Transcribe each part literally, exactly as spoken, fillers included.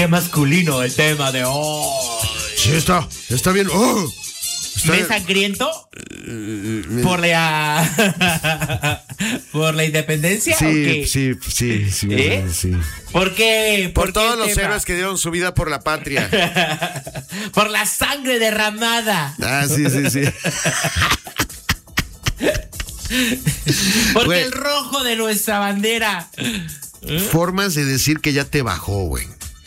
Qué masculino el tema de hoy. Sí, está, está bien. Oh, está ¿Me bien. sangriento? ¿Por la por la independencia? Sí, ¿o qué? sí, sí, sí, ¿Eh? sí. ¿Por qué? Por, qué todos el los tema? héroes que dieron su vida por la patria. Por la sangre derramada. Ah, sí, sí, sí. Porque Güey. el rojo de nuestra bandera. Formas de decir que ya te bajó, güey.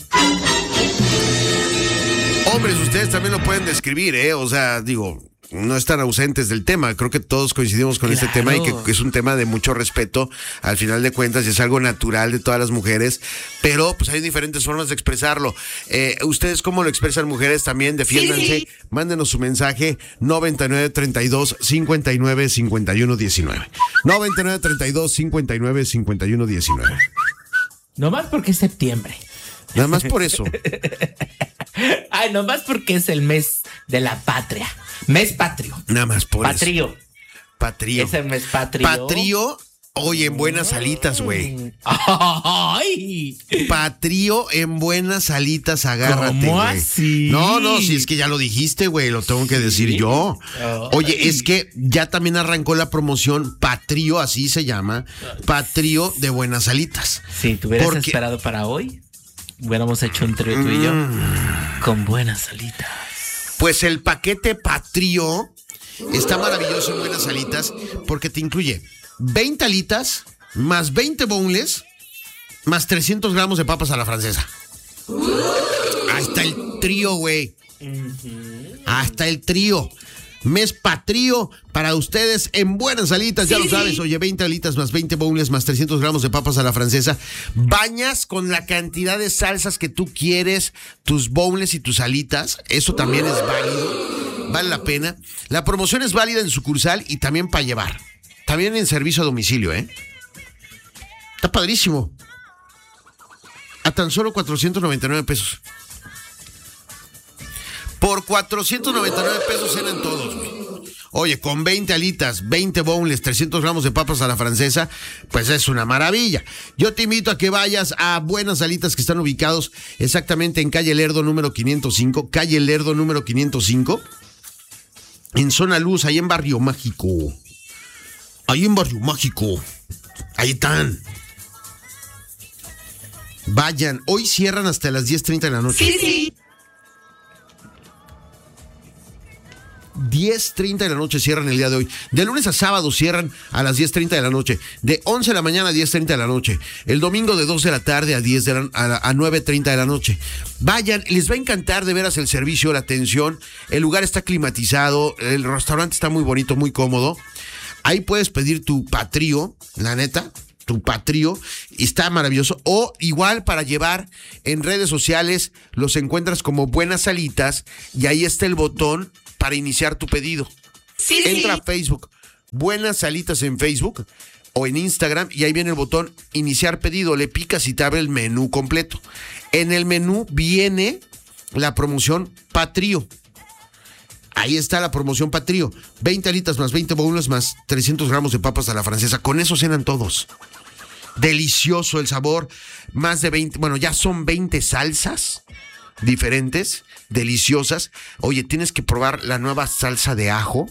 Hombres, ustedes también lo pueden describir, ¿eh? O sea, digo, no están ausentes del tema. Creo que todos coincidimos con Claro. este tema y que es un tema de mucho respeto. Al final de cuentas, es algo natural de todas las mujeres, pero pues hay diferentes formas de expresarlo. Eh, ¿Ustedes cómo lo expresan, mujeres? También defiéndanse. Sí. Mándenos su mensaje noventa y nueve treinta y dos cincuenta y nueve cincuenta y uno diecinueve. noventa y nueve treinta y dos cincuenta y nueve cincuenta y uno diecinueve. Nomás porque es septiembre. Nada más por eso. Ay, nomás porque es el mes de la patria. Mes patrio. Nada más por Patrio. eso. Patrio. Es el mes patrio. Patrio, oye, en buenas alitas, güey. Ay. Patrio en buenas alitas, agárrate, ¿Cómo güey. así? No, no, si es que ya lo dijiste, güey, lo tengo que decir Sí. yo. Ay. Oye, es que ya también arrancó la promoción Patrio, así se llama, Patrio de buenas alitas. Si te hubieras Porque- esperado para hoy, hubiéramos hecho un trío tú y yo Mm. con buenas salitas. Pues el paquete Patrio está maravilloso en buenas alitas porque te incluye veinte alitas más veinte boneless más trescientos gramos de papas a la francesa. Ahí está el trío, güey. Hasta el trío. Mes patrio para ustedes en buenas alitas, ya Sí. lo sabes. Oye, veinte alitas más veinte boneless más trescientos gramos de papas a la francesa. Bañas con la cantidad de salsas que tú quieres, tus boneless y tus alitas. Eso también es válido. Vale la pena. La promoción es válida en sucursal y también para llevar. También en servicio a domicilio, ¿eh? Está padrísimo. A tan solo cuatrocientos noventa y nueve pesos. Por cuatrocientos noventa y nueve pesos cenan todos, güey. Oye, con veinte alitas, veinte boneless, trescientos gramos de papas a la francesa, pues es una maravilla. Yo te invito a que vayas a Buenas Alitas que están ubicados exactamente en calle Lerdo número quinientos cinco, calle Lerdo número quinientos cinco, en Zona Luz, ahí en Barrio Mágico. Ahí en Barrio Mágico. Ahí están. Vayan, hoy cierran hasta las diez treinta de la noche. Sí, sí. diez treinta de la noche cierran el día de hoy. De lunes a sábado cierran a las diez treinta de la noche. De once de la mañana a diez treinta de la noche. El domingo de dos de la tarde a, diez de la, a, a nueve treinta de la noche. Vayan, les va a encantar de veras el servicio, la atención. El lugar está climatizado. El restaurante está muy bonito, muy cómodo. Ahí puedes pedir tu patrio, la neta. Tu patrio, está maravilloso. O igual para llevar en redes sociales, los encuentras como Buenas Alitas y ahí está el botón para iniciar tu pedido. Sí, Entra sí. a Facebook, Buenas Alitas en Facebook o en Instagram y ahí viene el botón iniciar pedido. Le picas y te abre el menú completo. En el menú viene la promoción Patrio. Ahí está la promoción Patrio. veinte alitas más veinte boneless más trescientos gramos de papas a la francesa. Con eso cenan todos. Delicioso el sabor. Más de veinte, bueno, ya son veinte salsas diferentes, deliciosas. Oye, tienes que probar la nueva salsa de ajo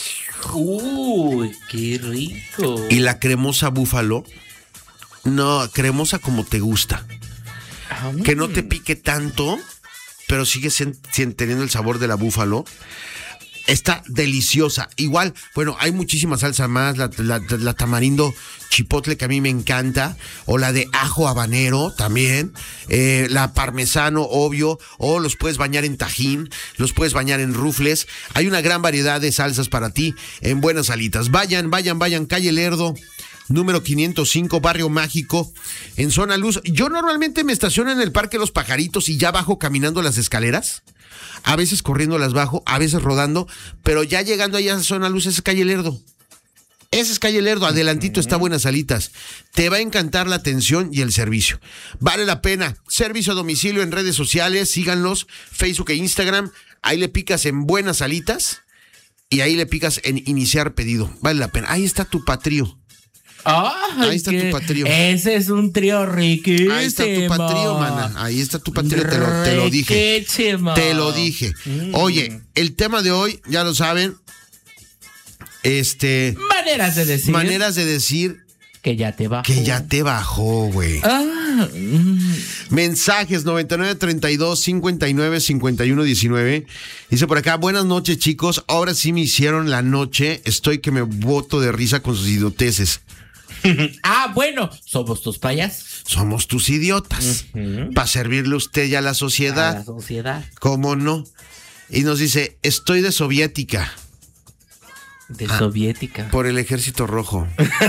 Uy, qué rico. y la cremosa búfalo. No, cremosa como te gusta. Ah, Que no te pique tanto, pero sigue sen- sen- teniendo el sabor de la búfalo. Está deliciosa. Igual, bueno, hay muchísimas salsa más. La, la, la tamarindo chipotle que a mí me encanta. O la de ajo habanero también. Eh, la parmesano, obvio. O los puedes bañar en tajín. Los puedes bañar en rufles. Hay una gran variedad de salsas para ti en Buenas Alitas. Vayan, vayan, vayan. Calle Lerdo, número quinientos cinco, Barrio Mágico, en Zona Luz. Yo normalmente me estaciono en el Parque Los Pajaritos y ya bajo caminando las escaleras. A veces corriendo las bajo, a veces rodando, pero ya llegando allá a Zona Luz, esa es Calle Lerdo. Esa es Calle Lerdo, adelantito está Buenas Alitas. Te va a encantar la atención y el servicio. Vale la pena. Servicio a domicilio en redes sociales, síganlos, Facebook e Instagram. Ahí le picas en Buenas Alitas y ahí le picas en iniciar pedido. Vale la pena. Ahí está tu patrio. Ay, ahí está qué- tu patrio. Ese es un trío riquísimo. Ahí está tu patrio, mana. Ahí está tu patrio, te lo, te lo dije. Riquísimo. Te lo dije. Mm. Oye, el tema de hoy, ya lo saben. Este. Maneras de decir Maneras de decir que ya te bajó. que ya te bajó, güey. Ah, mm. Mensajes noventa y nueve, treinta y dos, cincuenta y nueve, cincuenta y uno, diecinueve. Dice por acá, buenas noches, chicos. Ahora sí me hicieron la noche. Estoy que me boto de risa con sus idioteces. Ah, bueno, somos tus payas. Somos tus idiotas. Ujú. Para servirle a usted y a la A sociedad. la sociedad ¿Cómo no? Y nos dice, estoy de soviética de soviética. por el ejército rojo.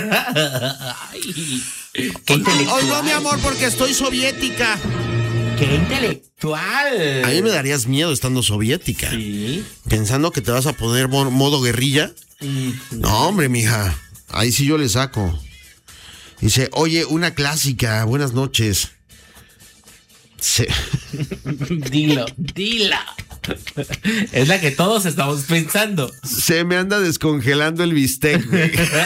Ay, qué intelectual. Hoy no, mi amor, porque estoy soviética. Qué intelectual. A mí me darías miedo estando soviética. Sí. Pensando que te vas a poner mo- modo guerrilla. Mm. No, hombre, mija. Ahí sí yo le saco. Dice, oye, una clásica. Buenas noches. Se- Dilo, dilo. Es la que todos estamos pensando. Se me anda descongelando el bistec, güey.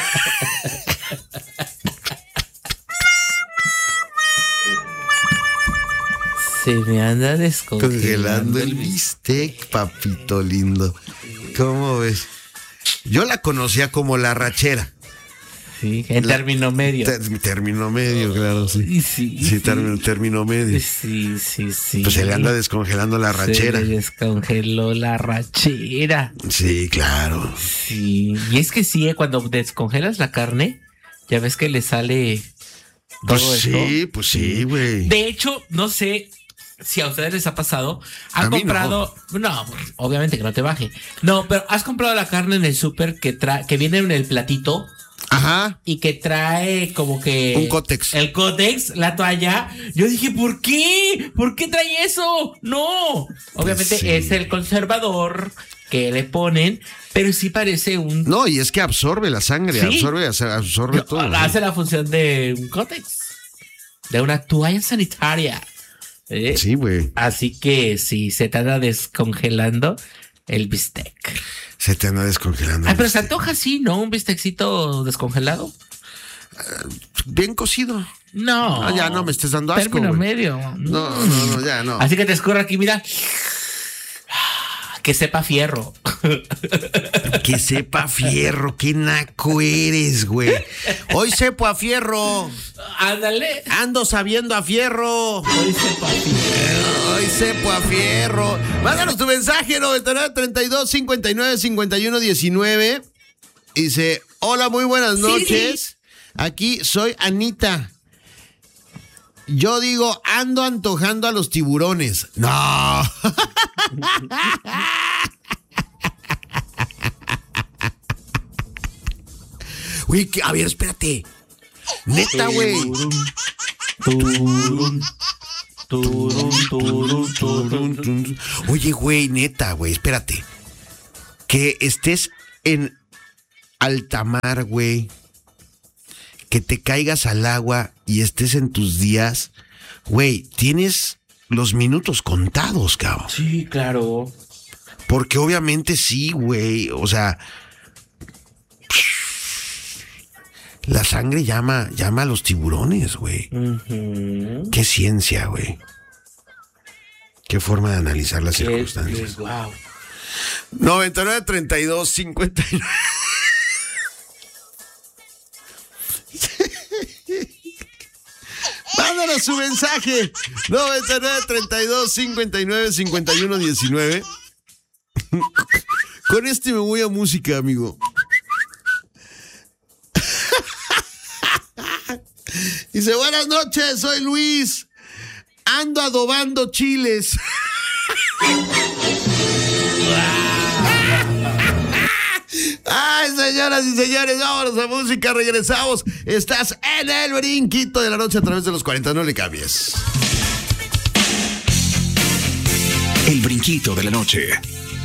Se me anda Congelando descongelando el bistec, papito lindo. ¿Cómo ves? Yo la conocía como la rachera. Sí, en La- término medio. Ter- término medio, claro, sí. Sí, sí, Sí, término, término medio. Sí, sí, sí. Pues se le anda descongelando la rachera. Se le descongeló la rachera. Sí, claro. Sí. Y es que sí, eh, cuando descongelas la carne, ya ves que le sale todo Pues esto. sí, pues sí, güey. De hecho, no sé si a ustedes les ha pasado. A Han mí comprado. No. obviamente que no te baje. No, pero has comprado la carne en el súper que trae, que viene en el platito. Ajá. Y que trae como que... Un cótex. El cótex, la toalla. Yo dije, ¿por qué? ¿Por qué trae eso? No. Obviamente sí. es el conservador que le ponen, pero sí parece un... No, y es que absorbe la sangre, Sí. absorbe, absorbe todo. Hace la función de un cótex. De una toalla sanitaria. ¿Eh? Sí, güey. Así que si se te anda descongelando el bistec. Se te anda descongelando. Ay, pero se antoja así, ¿no? Un bistecito descongelado. Bien cocido. No. Ah, ya no me estés dando asco, Término güey. medio. No, no, no, ya no. Así que te escurre aquí, mira. Que sepa fierro. Que sepa fierro, qué naco eres, güey. Hoy sepo a fierro. Ándale. Ando sabiendo a fierro. Hoy sepa fierro. Hoy sepo a fierro. Mándanos tu mensaje, noventa y nueve, treinta y dos, cincuenta y nueve, cincuenta y uno, diecinueve. Dice, hola, muy buenas noches. Aquí soy Anita. Yo digo, ando antojando a los tiburones. No. Güey, que- a ver, espérate. Neta, güey. Turum, turum, turum, turum, turum. Oye, güey, neta, güey, espérate. Que estés en alta mar, güey. Que te caigas al agua y estés en tus días. Güey, tienes los minutos contados, cabrón. Sí, claro. Porque obviamente sí, güey. O sea, la sangre llama, llama a los tiburones, güey. Ujú. Qué ciencia, güey. Qué forma de analizar las Qué- circunstancias. qué- Wow. noventa y nueve, treinta y dos, cincuenta y nueve. Mándanos su mensaje. noventa y nueve, treinta y dos, cincuenta y nueve, cincuenta y uno, diecinueve. Con este me voy a música, amigo. Dice, buenas noches, soy Luis. Ando adobando chiles. Ay, señoras y señores, vámonos a música, regresamos. Estás en el brinquito de la noche a través de los cuarenta, no le cambies. El brinquito de la noche.